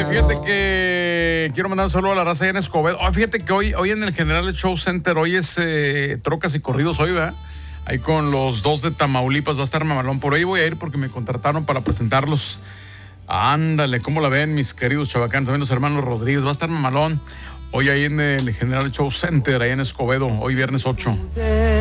Oye, fíjate que quiero mandar un saludo a la raza allá en Escobedo. Fíjate que hoy en el General Show Center, hoy es trocas y corridos hoy, ¿verdad? Ahí con los dos de Tamaulipas va a estar mamalón. Por ahí voy a ir porque me contrataron para presentarlos. Ándale, ¿cómo la ven, mis queridos chavacanos? También los hermanos Rodríguez. Va a estar mamalón. Hoy ahí en el General Show Center, ahí en Escobedo, hoy viernes 8.